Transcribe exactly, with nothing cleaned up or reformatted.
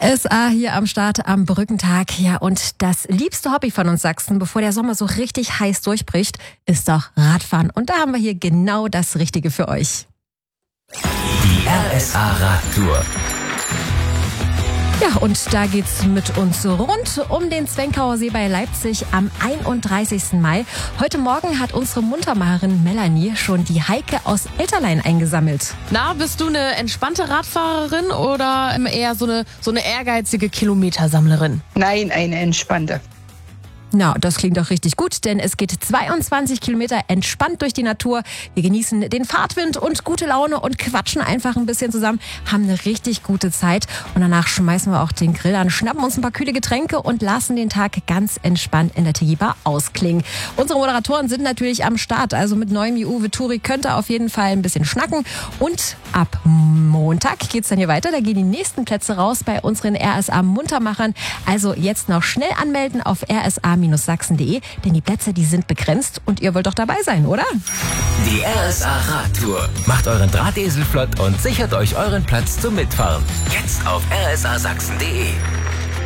R S A hier am Start am Brückentag. Ja, und das liebste Hobby von uns Sachsen, bevor der Sommer so richtig heiß durchbricht, ist doch Radfahren. Und da haben wir hier genau das Richtige für euch. Die R S A Radtour. Ja, und da geht's mit uns rund um den Zwenkauer See bei Leipzig am einunddreißigsten Mai. Heute Morgen hat unsere Muntermacherin Melanie schon die Heike aus Elterlein eingesammelt. Na, bist du eine entspannte Radfahrerin oder eher so eine, so eine ehrgeizige Kilometersammlerin? Nein, eine entspannte. Na, das klingt doch richtig gut, denn es geht zweiundzwanzig Kilometer entspannt durch die Natur. Wir genießen den Fahrtwind und gute Laune und quatschen einfach ein bisschen zusammen, haben eine richtig gute Zeit und danach schmeißen wir auch den Grill an, schnappen uns ein paar kühle Getränke und lassen den Tag ganz entspannt in der Tigi Bar ausklingen. Unsere Moderatoren sind natürlich am Start, also mit neuem Uwe Turi könnt ihr auf jeden Fall ein bisschen schnacken und ab Montag geht's dann hier weiter. Da gehen die nächsten Plätze raus bei unseren R S A Muntermachern. Also jetzt noch schnell anmelden auf r s a sachsen punkt de, denn die Plätze, die sind begrenzt und ihr wollt doch dabei sein, oder? Die R S A Radtour. Macht euren Drahtesel flott und sichert euch euren Platz zum Mitfahren. Jetzt auf r s a sachsen punkt de.